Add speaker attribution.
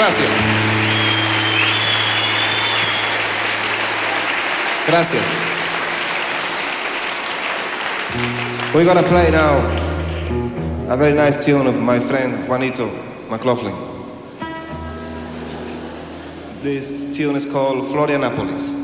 Speaker 1: gracias. Gracias. We're gonna play now a very nice tune of my friend Juanito McLaughlin. This tune is called Florianopolis.